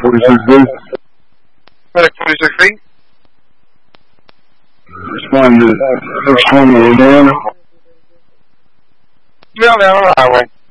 46B. Medic 46B. Respond to 620 Indiana. Yeah, down on the highway.